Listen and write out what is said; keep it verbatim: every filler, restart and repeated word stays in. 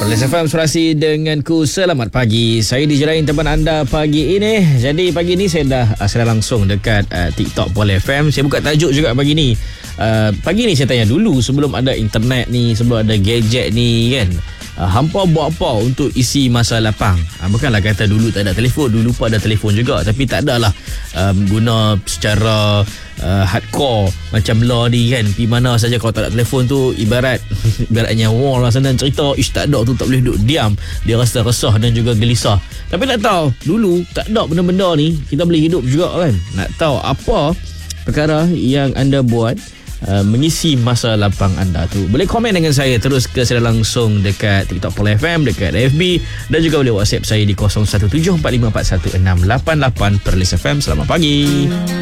Perlis F M Surasi denganku. Selamat pagi. Saya D J Lain teman anda pagi ini. Jadi pagi ni saya dah uh, saya langsung dekat uh, TikTok Perlis F M. Saya buka tajuk juga pagi ni. Uh, pagi ni saya tanya dulu, sebelum ada internet ni, sebelum ada gadget ni kan, uh, hampa buat apa untuk isi masa lapang? Uh, bukanlah kata dulu tak ada telefon, dulu pun ada telefon juga, tapi tak adalah um, guna secara uh, hardcore macam law ni kan. Pergi mana saja kalau tak ada telefon tu ibarat ibaratnya wall lah sana cerita, ish tak ada tu tak boleh duduk diam. Dia rasa resah dan juga gelisah. Tapi nak tahu, dulu tak ada benda-benda ni, kita boleh hidup juga kan. Nak tahu apa perkara yang anda buat Uh, mengisi masa lapang anda tu, boleh komen dengan saya terus ke saya langsung dekat TikTok Perlis F M, dekat F B, dan juga boleh WhatsApp saya di kosong satu tujuh empat lima empat satu enam lapan lapan. Perlis F M, selamat pagi.